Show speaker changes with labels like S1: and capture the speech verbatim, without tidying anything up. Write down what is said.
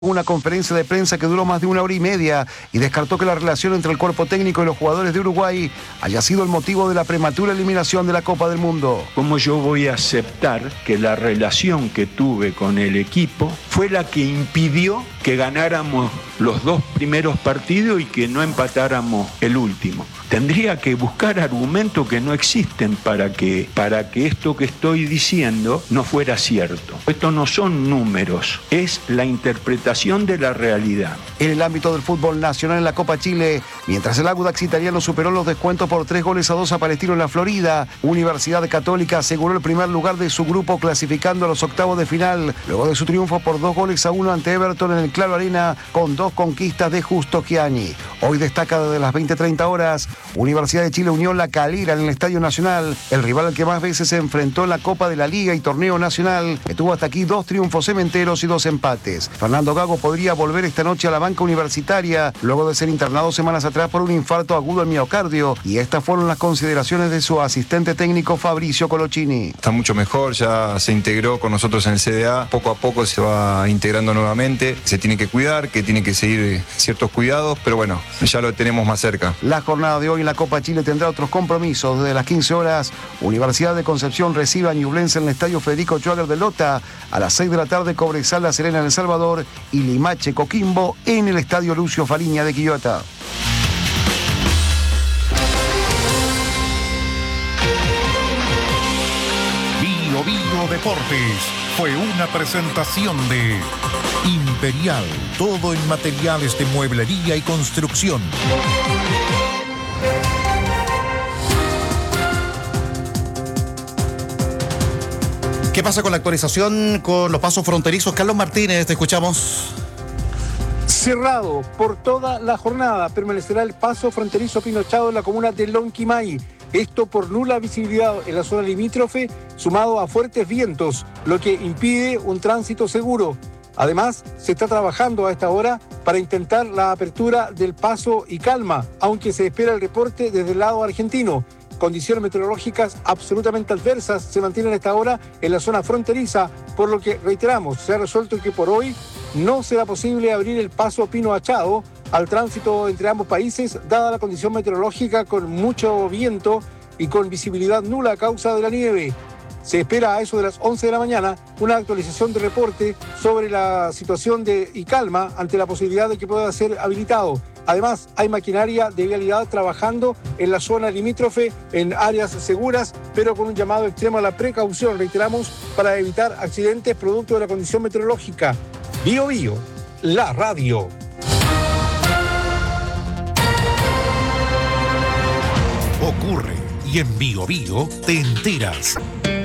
S1: Una conferencia de prensa que duró más de una hora y media y descartó que la relación entre el cuerpo técnico y los jugadores de Uruguay haya sido el motivo de la prematura eliminación de la Copa del Mundo.
S2: ¿Cómo yo voy a aceptar que la relación que tuve con el equipo fue la que impidió que ganáramos los dos primeros partidos y que no empatáramos el último? Tendría que buscar argumentos que no existen para que, para que esto que estoy diciendo no fuera cierto. Esto no son números, es la interpretación de la realidad.
S1: En el ámbito del fútbol nacional en la Copa Chile, mientras el Audax italiano superó los descuentos por tres goles a dos a Palestino en la Florida, Universidad Católica aseguró el primer lugar de su grupo clasificando a los octavos de final, luego de su triunfo por dos goles a uno ante Everton en el Claro Arena con dos conquistas de Justo Gianni. Hoy destaca desde las veinte treinta horas, Universidad de Chile Unión La Calera en el Estadio Nacional, el rival al que más veces se enfrentó en la Copa de la Liga y Torneo Nacional, que tuvo hasta aquí dos triunfos cementeros y dos empates. Fernando Gago podría volver esta noche a la banca universitaria, luego de ser internado semanas atrás por un infarto agudo al miocardio, y estas fueron las consideraciones de su asistente técnico Fabricio Colochini.
S3: Está mucho mejor, ya se integró con nosotros en el C D A, poco a poco se va integrando nuevamente, se tiene que cuidar, que tiene que seguir ciertos cuidados, pero bueno, ya lo tenemos más cerca.
S1: La jornada de hoy en la Copa Chile tendrá otros compromisos. Desde las quince horas, Universidad de Concepción recibe a Ñublense en el Estadio Federico Schwager de Lota. A las seis de la tarde, Cobresal La Serena en El Salvador y Limache Coquimbo en el Estadio Lucio Fariña de Quillota.
S4: Bio Bio Deportes fue una presentación de Imperial, todo en materiales de mueblería y construcción.
S5: ¿Qué pasa con la actualización con los pasos fronterizos? Carlos Martínez, te escuchamos.
S6: Cerrado por toda la jornada permanecerá el paso fronterizo Pinochado en la comuna de Lonquimay. Esto por nula visibilidad en la zona limítrofe, sumado a fuertes vientos, lo que impide un tránsito seguro. Además, se está trabajando a esta hora para intentar la apertura del paso y calma, aunque se espera el reporte desde el lado argentino. Condiciones meteorológicas absolutamente adversas se mantienen a esta hora en la zona fronteriza, por lo que, reiteramos, se ha resuelto que por hoy no será posible abrir el paso Pino Achado al tránsito entre ambos países, dada la condición meteorológica con mucho viento y con visibilidad nula a causa de la nieve. Se espera a eso de las once de la mañana una actualización de reporte sobre la situación de y calma ante la posibilidad de que pueda ser habilitado. Además, hay maquinaria de vialidad trabajando en la zona limítrofe en áreas seguras, pero con un llamado extremo a la precaución, reiteramos, para evitar accidentes producto de la condición meteorológica. Bio Bio, la radio.
S4: Ocurre y en Bio Bio te enteras.